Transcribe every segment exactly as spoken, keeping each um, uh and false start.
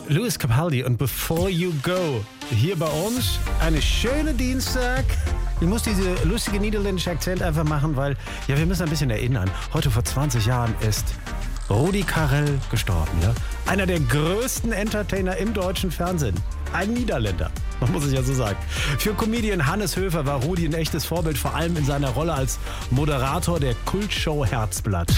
Lewis Capaldi und Before You Go. Hier bei uns eine schöne Dienstag. Ich muss diese lustige niederländische Akzent einfach machen, weil ja, wir müssen ein bisschen erinnern. Heute vor zwanzig Jahren ist Rudi Carrell gestorben. Ja? Einer der größten Entertainer im deutschen Fernsehen. Ein Niederländer, man muss es ja so sagen. Für Comedian Hannes Höfer war Rudi ein echtes Vorbild, vor allem in seiner Rolle als Moderator der Kultshow Herzblatt.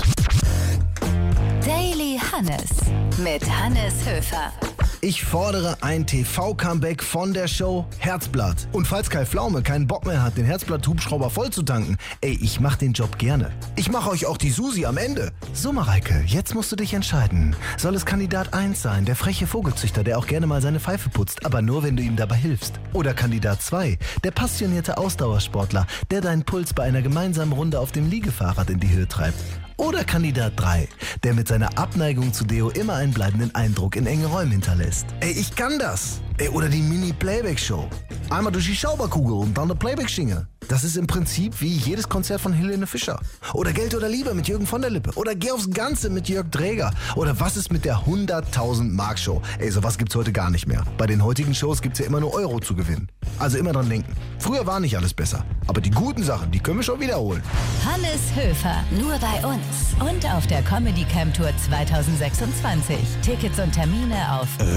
Daily Hannes mit Hannes Höfer. Ich fordere ein T V-Comeback von der Show Herzblatt. Und falls Kai Pflaume keinen Bock mehr hat, den Herzblatt-Hubschrauber voll zu tanken, ey, ich mach den Job gerne. Ich mache euch auch die Susi am Ende. So, Mareike, jetzt musst du dich entscheiden. Soll es Kandidat eins sein, der freche Vogelzüchter, der auch gerne mal seine Pfeife putzt, aber nur, wenn du ihm dabei hilfst? Oder Kandidat zwei, der passionierte Ausdauersportler, der deinen Puls bei einer gemeinsamen Runde auf dem Liegefahrrad in die Höhe treibt? Oder Kandidat drei, der mit seiner Abneigung zu Deo immer einen bleibenden Eindruck in engen Räumen hinterlässt? Ey, ich kann das! Ey, oder die Mini-Playback-Show. Einmal durch die Schauberkugel und dann der Playback-Schinge. Das ist im Prinzip wie jedes Konzert von Helene Fischer. Oder Geld oder Liebe mit Jürgen von der Lippe. Oder Geh aufs Ganze mit Jörg Dräger. Oder was ist mit der hunderttausend Mark Show? Ey, sowas gibt's heute gar nicht mehr. Bei den heutigen Shows gibt's ja immer nur Euro zu gewinnen. Also immer dran denken. Früher war nicht alles besser. Aber die guten Sachen, die können wir schon wiederholen. Hannes Höfer, nur bei uns. Und auf der Comedy Camp Tour zwanzig sechsundzwanzig. Tickets und Termine auf